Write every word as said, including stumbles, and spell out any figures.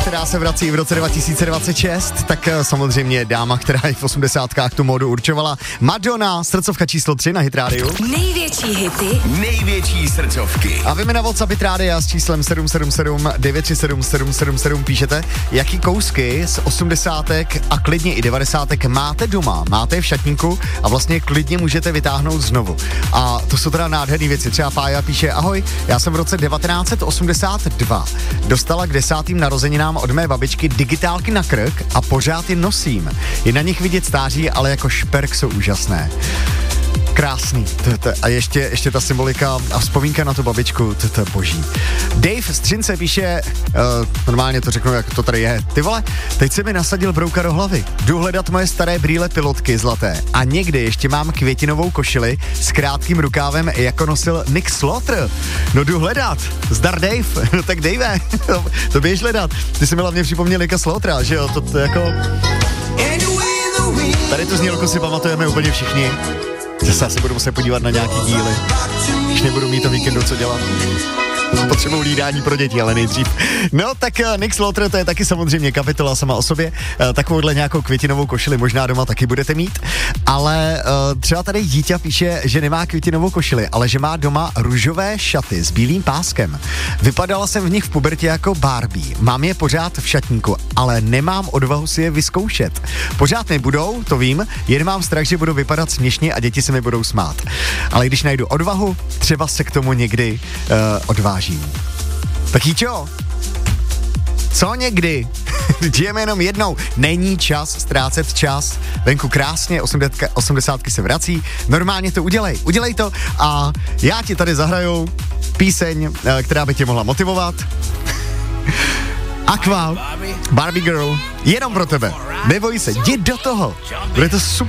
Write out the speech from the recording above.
která se vrací v roce dva tisíce dvacet šest, tak samozřejmě dáma, která i v osmdesátkách tu módu určovala. Madonna, srdcovka číslo tři na Hit Radio. Největší hity, největší srdcovky. A vy mi na WhatsApp Hit Radio s číslem sedm sedm sedm devět tři sedm sedm sedm sedm píšete, jaký kousky z osmdesátek a klidně i devadesátek máte doma, máte je v šatníku a vlastně klidně můžete vytáhnout znovu. A to jsou teda nádherné věci. Třeba Pája píše, ahoj, já jsem v roce devatenáct set osmdesát dva dostala k desátým narozeninám od mé babičky digitálky na krk a pořád je nosím. Je na nich vidět stáří, ale jako šperk jsou úžasné. Krásný. To, to, a ještě, ještě ta symbolika a vzpomínka na tu babičku, to, to je boží. Dave Střince píše, uh, normálně to řeknu, jak to tady je. Ty vole, teď se mi nasadil brouka do hlavy. Jdu hledat moje staré brýle pilotky zlaté. A někdy ještě mám květinovou košili s krátkým rukávem, jako nosil Nick Slaughter. No jdu hledat. Zdar Dave. No tak Dave, to, to běž hledat. Ty jsi mi hlavně připomněl Nicka Slaughtra, že jo? To, to jako... Tady tu znělku si pamatujeme úplně všichni. Zase asi budu muset podívat na nějaký díly, když nebudu mít to víkendu co dělat. Potřebuji hlídání pro děti, ale nejdřív. No tak uh, Nick Slaughter, to je taky samozřejmě kapitola sama o sobě. Uh, takovouhle nějakou květinovou košili možná doma taky budete mít. Ale uh, třeba tady dítě píše, že nemá květinovou košili, ale že má doma růžové šaty s bílým páskem. Vypadala jsem v nich v pubertě jako Barbie. Mám je pořád v šatníku, ale nemám odvahu si je vyzkoušet. Pořád nebudou, to vím, jen mám strach, že budou vypadat směšně a děti se mi budou smát. Ale když najdu odvahu, třeba se k tomu někdy uh, odvážím. Tak Jíčo, co někdy? Žijeme jenom jednou. Není čas ztrácet čas. Venku krásně, osmdesátky se vrací. Normálně to udělej. Udělej to a já ti tady zahraju píseň, která by tě mohla motivovat. Aqua, Barbie Girl, jenom pro tebe. Neboj se, jdi do toho. Bude to super.